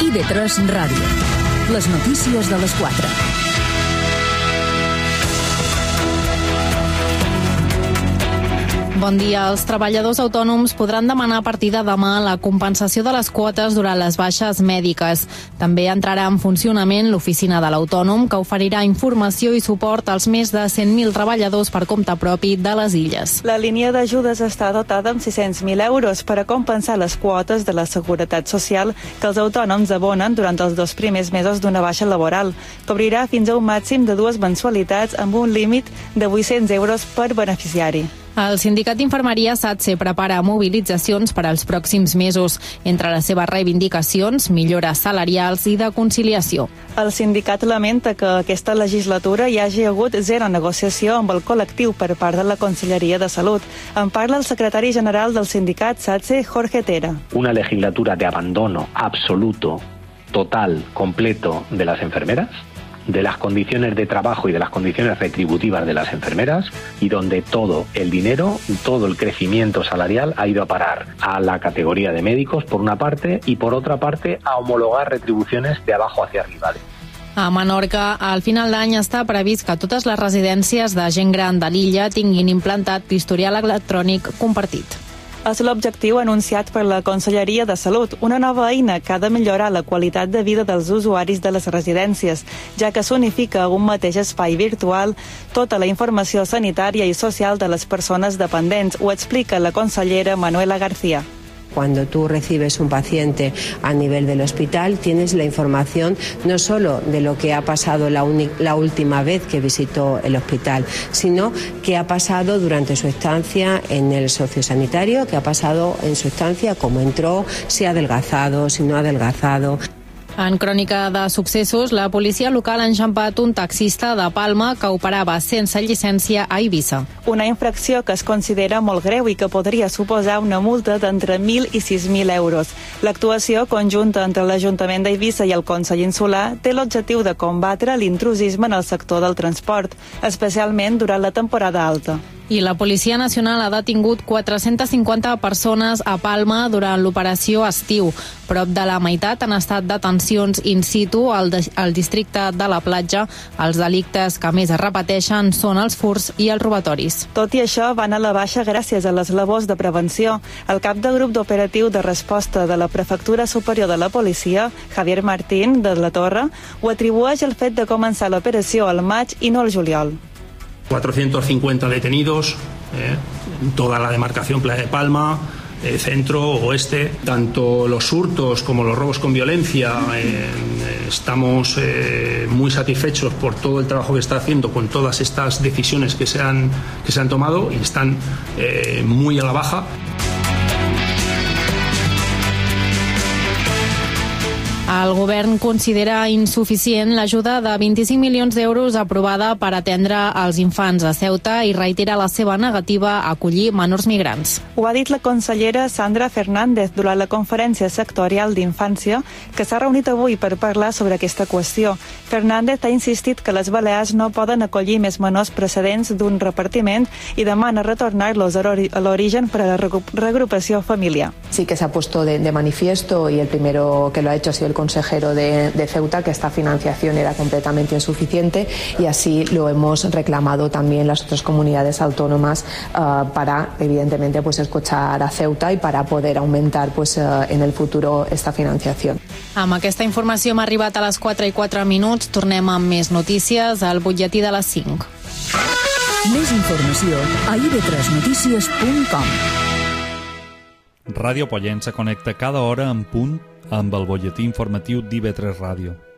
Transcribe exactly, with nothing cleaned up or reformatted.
I V tres Ràdio. Les notícies de les quatre. Bon dia. Els treballadors autònoms podran demanar a partir de demà la compensació de les quotes durant les baixes mèdiques. També entrarà en funcionament l'oficina de l'autònom, que oferirà informació i suport als més de cent mil treballadors per compte propi de les Illes. La línia d'ajudes està dotada amb sis-cents mil euros per a compensar les quotes de la Seguretat Social que els autònoms abonen durant els dos primers mesos d'una baixa laboral. Cobrirà fins a un màxim de dues mensualitats amb un límit de vuit-cents euros per beneficiari. El sindicat d'Infermeria SATSE prepara mobilitzacions per als pròxims mesos. Entre les seves reivindicacions, millores salarials i de conciliació. El sindicat lamenta que aquesta legislatura hi hagi hagut zero negociació amb el col·lectiu per part de la Conselleria de Salut. En parla el secretari general del sindicat SATSE, Jorge Tera. Una legislatura de abandono absoluto, total, completo de las enfermeras, de las condiciones de trabajo y de las condiciones retributivas de las enfermeras, y donde todo el dinero, todo el crecimiento salarial ha ido a parar a la categoría de médicos por una parte y por otra parte a homologar retribuciones de abajo hacia arriba. A Menorca, al final d'any està previst que totes les residències de gent gran de l'illa tinguin implantat l'historial electrònic compartit. És l'objectiu anunciat per la Conselleria de Salut, una nova eina que ha de millorar la qualitat de vida dels usuaris de les residències, ja que s'unifica a un mateix espai virtual tota la informació sanitària i social de les persones dependents, ho explica la consellera Manuela García. Cuando tú recibes un paciente a nivel del hospital, tienes la información no solo de lo que ha pasado la, la última vez que visitó el hospital, sino qué ha pasado durante su estancia en el sociosanitario, qué ha pasado en su estancia, cómo entró, si ha adelgazado, si no ha adelgazado. En crònica de successos, la policia local ha enxampat un taxista de Palma que operava sense llicència a Eivissa. Una infracció que es considera molt greu i que podria suposar una multa d'entre mil i sis mil euros. L'actuació conjunta entre l'Ajuntament d'Eivissa i el Consell Insular té l'objectiu de combatre l'intrusisme en el sector del transport, especialment durant la temporada alta. I la Policia Nacional ha detingut quatre-centes cinquanta persones a Palma durant l'operació estiu. Prop de la meitat han estat detencions in situ al, de, al districte de la Platja. Els delictes que més es repeteixen són els furts i els robatoris. Tot i això, van a la baixa gràcies a les labors de prevenció. El cap de grup d'operatiu de resposta de la Prefectura Superior de la Policia, Javier Martín, de la Torre, ho atribueix al fet de començar l'operació al maig i no al juliol. cuatrocientos cincuenta detenidos, eh, toda la demarcación Playa de Palma, eh, centro, oeste, tanto los hurtos como los robos con violencia. Eh, estamos eh, muy satisfechos por todo el trabajo que está haciendo con todas estas decisiones que se han, que se han tomado y están eh, muy a la baja. El govern considera insuficient l'ajuda de vint-i-cinc milions d'euros aprovada per atendre els infants a Ceuta i reitera la seva negativa a acollir menors migrants. Ho ha dit la consellera Sandra Fernández durant la conferència sectorial d'infància que s'ha reunit avui per parlar sobre aquesta qüestió. Fernández ha insistit que les Balears no poden acollir més menors procedents d'un repartiment i demana retornar-los a l'origen per a la reagrupació familiar. Sí que se ha puesto de, de manifiesto, y el primero que lo ha hecho ha sido el consejero de, de Ceuta, que esta financiación era completamente insuficiente, y así lo hemos reclamado también las otras comunidades autónomas uh, para, evidentemente, pues escuchar a Ceuta y para poder aumentar pues, uh, en el futuro esta financiación. Amb aquesta informació hem arribat a les quatre i quatre minuts. Tornem amb més notícies al butlletí de les cinc. Més informació a i ve tres notícies punt com. Ràdio Pollença connecta cada hora en punt amb el butlletí informatiu d'I V tres Ràdio.